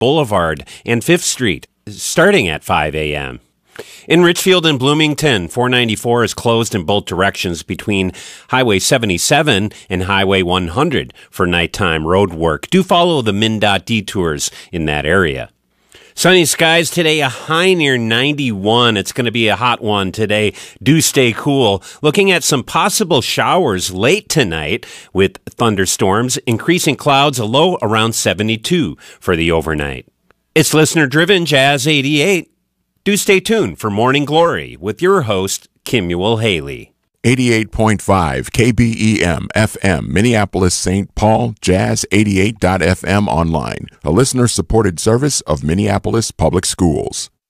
Boulevard and 5th Street, starting at 5 a.m. In Richfield and Bloomington, 494 is closed in both directions between Highway 77 and Highway 100 for nighttime road work. Do follow the MnDOT detours in that area. Sunny skies today, a high near 91. It's going to be a hot one today. Do stay cool. Looking at some possible showers late tonight with thunderstorms, increasing clouds, a low around 72 for the overnight. It's listener-driven Jazz 88. Do stay tuned for Morning Glory with your host, Kimuel Haley. 88.5 KBEM FM, Minneapolis, St. Paul, Jazz 88.fm online, a listener-supported service of Minneapolis Public Schools.